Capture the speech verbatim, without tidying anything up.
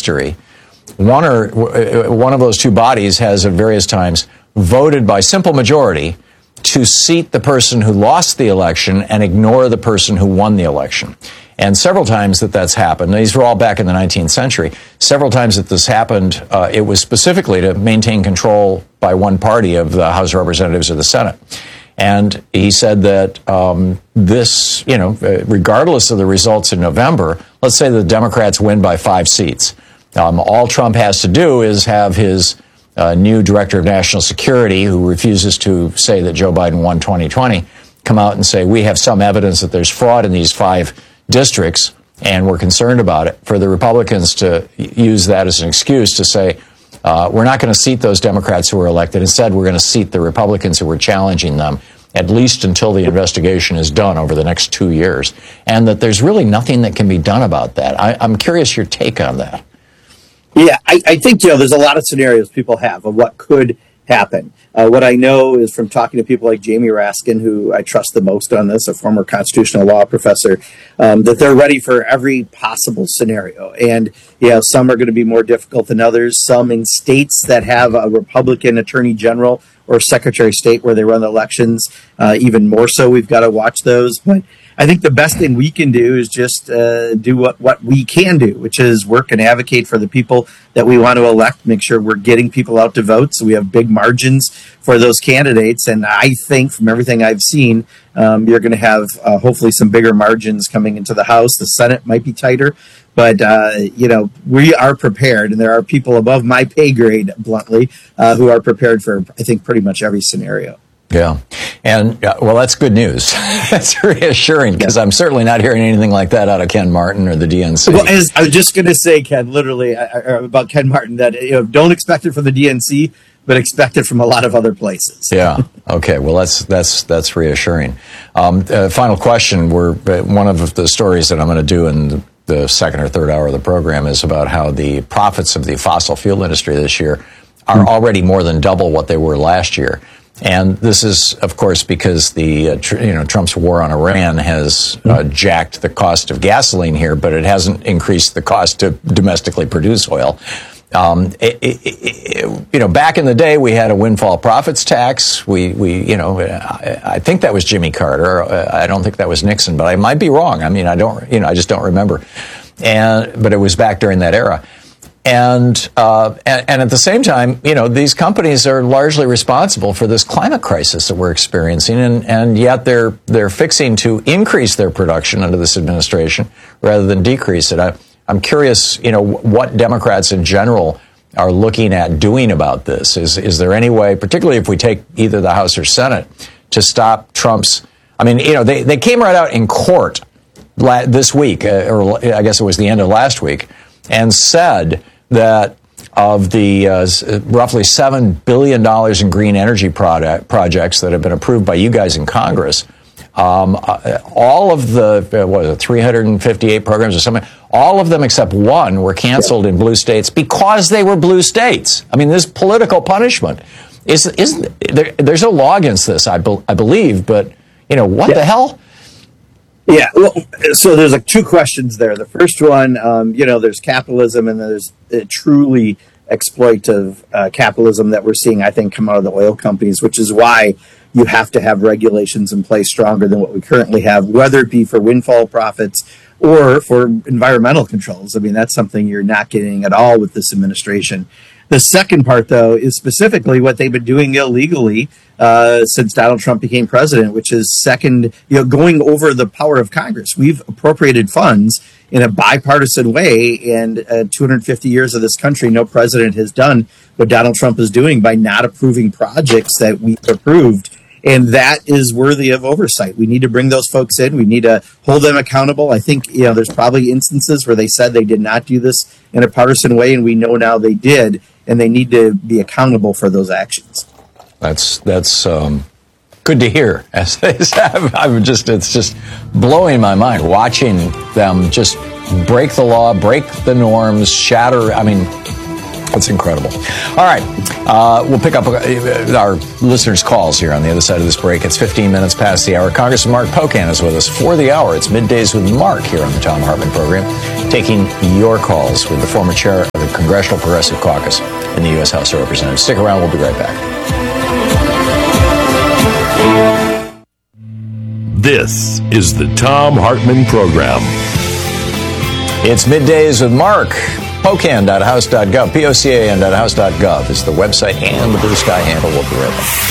history, one or one of those two bodies has at various times voted by simple majority to seat the person who lost the election and ignore the person who won the election. And several times that that's happened, these were all back in the nineteenth century, several times that this happened, uh, it was specifically to maintain control by one party of the House of Representatives or the Senate. And he said that um, this, you know, regardless of the results in November, let's say the Democrats win by five seats. Um, all Trump has to do is have his uh, new director of national security, who refuses to say that Joe Biden won twenty twenty, come out and say, we have some evidence that there's fraud in these five districts, and we're concerned about it. For the Republicans to use that as an excuse to say, uh, we're not going to seat those Democrats who were elected. Instead, we're going to seat the Republicans who were challenging them, at least until the investigation is done over the next two years. And that there's really nothing that can be done about that. I, I'm curious your take on that. Yeah, I, I think, you know, there's a lot of scenarios people have of what could happen. Uh, what I know is from talking to people like Jamie Raskin, who I trust the most on this, a former constitutional law professor, um, that they're ready for every possible scenario. And, you know, some are going to be more difficult than others. Some in states that have a Republican attorney general or secretary of state where they run the elections, uh, even more so, we've got to watch those. But I think the best thing we can do is just uh, do what, what we can do, which is work and advocate for the people that we want to elect, make sure we're getting people out to vote so we have big margins for those candidates. And I think from everything I've seen, um, you're going to have uh, hopefully some bigger margins coming into the House. The Senate might be tighter, but, uh, you know, we are prepared. And there are people above my pay grade, bluntly, uh, who are prepared for, I think, pretty much every scenario. Yeah. And, uh, well, that's good news. That's reassuring, because yeah. I'm certainly not hearing anything like that out of Ken Martin or the D N C. Well, as I was just going to say, Ken, literally uh, about Ken Martin, that, you know, don't expect it from the D N C, but expect it from a lot of other places. Yeah. Okay. Well, that's that's that's reassuring. Um, uh, final question. We're uh, one of the stories that I'm going to do in the second or third hour of the program is about how the profits of the fossil fuel industry this year are mm-hmm. already more than double what they were last year. And this is, of course, because the uh, tr- you know Trump's war on Iran has uh, jacked the cost of gasoline here, but it hasn't increased the cost to domestically produce oil. Um, it, it, it, you know, back in the day, we had a windfall profits tax. We, we, you know, I, I think that was Jimmy Carter. I don't think that was Nixon, but I might be wrong. I mean, I don't, you know, I just don't remember. And but it was back during that era. And, uh, and and at the same time, you know, these companies are largely responsible for this climate crisis that we're experiencing, and, and yet they're they're fixing to increase their production under this administration rather than decrease it. I, I'm curious, you know, what Democrats in general are looking at doing about this. Is is there any way, particularly if we take either the House or Senate, to stop Trump's? I mean, you know, they they came right out in court la- this week, uh, or I guess it was the end of last week, and said that of the uh, roughly seven billion dollars in green energy product projects that have been approved by you guys in Congress, um, uh, all of the, uh, what is it, three hundred fifty-eight programs or something, all of them except one were canceled in blue states because they were blue states. I mean, this political punishment. Is, isn't, there, there's no law against this, I, be, I believe, but, you know, what yeah. the hell? Yeah, well, so there's like two questions there. The first one, um, you know, there's capitalism and there's uh, truly exploitative uh, capitalism that we're seeing, I think, come out of the oil companies, which is why you have to have regulations in place stronger than what we currently have, whether it be for windfall profits or for environmental controls. I mean, that's something you're not getting at all with this administration. The second part, though, is specifically what they've been doing illegally uh, since Donald Trump became president, which is second, you know, going over the power of Congress. We've appropriated funds in a bipartisan way, and uh, two hundred fifty years of this country, no president has done what Donald Trump is doing by not approving projects that we've approved. And that is worthy of oversight. We need to bring those folks in. We need to hold them accountable. I think, you know, there's probably instances where they said they did not do this in a partisan way, and we know now they did, and they need to be accountable for those actions. That's that's um, good to hear. As they say, I'm just it's just blowing my mind watching them just break the law, break the norms, shatter. I mean, It's incredible. All right. Uh, we'll pick up our listeners' calls here on the other side of this break. It's fifteen minutes past the hour. Congressman Mark Pocan is with us for the hour. It's Middays with Mark here on the Thom Hartmann program, taking your calls with the former chair of the Congressional Progressive Caucus in the U S House of Representatives. Stick around. We'll be right back. This is the Thom Hartmann program. It's Middays with Mark. Pocan dot house dot gov, P O C A N dot house dot gov is the website and the Blue Sky handle. We'll be right back.